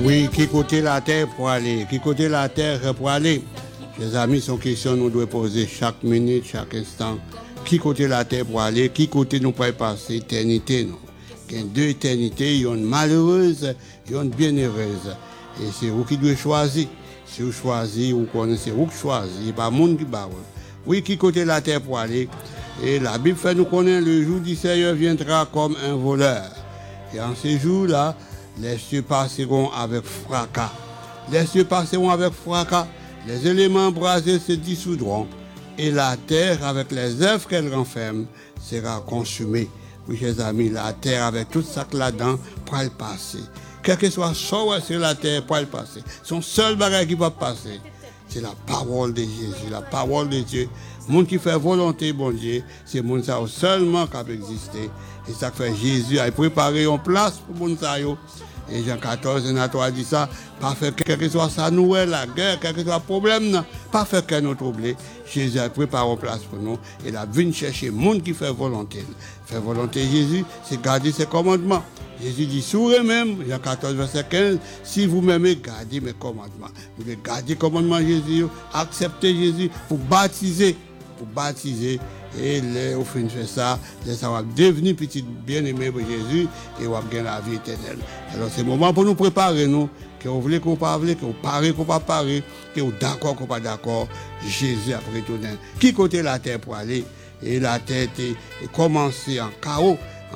Oui, qui côté la terre pour aller? Qui côté la terre pour aller? Chers amis, sont questions que nous devons poser chaque minute, chaque instant. Qui côté la terre pour aller? Qui côté nous pourrait passer éternité? Non? Il y a deux éternités, il y a une malheureuse, il y a une bienheureuse. Et c'est vous qui devez choisir. Si vous choisissez, vous connaissez, vous qui choisissez, pas le monde qui bat. Oui, qui côté la terre pour aller? Et la Bible fait nous connaître le jour du Seigneur viendra comme un voleur. Et en ces jours-là, les cieux passeront avec fracas. Les cieux passeront avec fracas. Les éléments brasés se dissoudront. Et la terre, avec les œuvres qu'elle renferme, sera consumée. Oui, chers amis, la terre, avec tout ça là-dedans, pourra le passer. Quel que soit sort sur la terre, pourra le passer. Son seul bagage qui va passer, c'est la parole de Jésus, la parole de Dieu. Le monde qui fait volonté, bon Dieu, c'est le monde seulement qui peut exister. Et ça fait Jésus a préparé une place pour le monde. Et Jean 14, Nato dit ça, pas faire quel que soit sa nouvelle, la guerre, quel que soit le problème, pas faire qu'un autre troublé. Jésus a préparé une place pour nous. Et il a venu chercher le monde qui fait volonté. Faire volonté Jésus, c'est garder ses commandements. Jésus dit, sourez même, Jean 14, verset 15, si vous m'aimez, gardez mes commandements. Vous devez garder les commandements de Jésus, accepter Jésus pour baptiser. Et au fin de ça, ça va devenir petit bien-aimé pour Jésus et on va gagner la vie éternelle. Alors c'est le moment pour nous préparer, nous, que vous voulez qu'on parle, que vous parlez qu'on ne pas parler, que vous d'accord qu'on pas d'accord. Jésus a retourné. Qui côté la terre pour aller? Et la terre est commencé en chaos.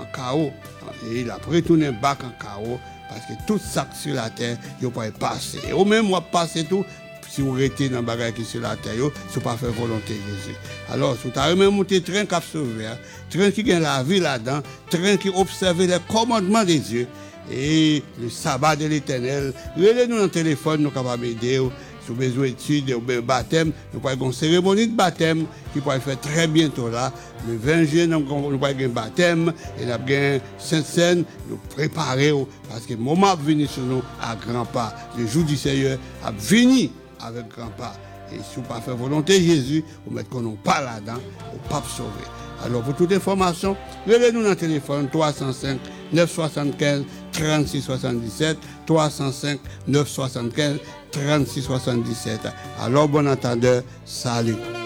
Et il a retourné back en chaos parce que tout ça sur la terre, il ne peut pas passer. Et au même, on va passer tout. Si vous restez dans le bagage qui est sur la terre, si vous ne pas faire volonté de Jésus. Alors, si vous avez même monté train qui a sauvé, train qui gagne la vie là-dedans, train qui observe les commandements de Dieu et le sabbat de l'Éternel, relevez-nous dans le téléphone, nous sommes capables d'aider. Si vous avez besoin d'études ou de baptême, nous avons une cérémonie de baptême qui pourrait faire très bientôt là. Le 20 juin, nous avons un baptême et nous avons une Sainte Seine, nous préparer parce que le moment est venu sur nous à grands pas. Le jour du Seigneur a venu avec grand pas. Et si vous ne pas faire volonté Jésus, vous mettez qu'on n'a pas là-dedans, vous ne pas sauver. Alors pour toute information, relevez-nous dans le téléphone 305 975 36 77 305 975 36 77. Alors bon entendeur, salut.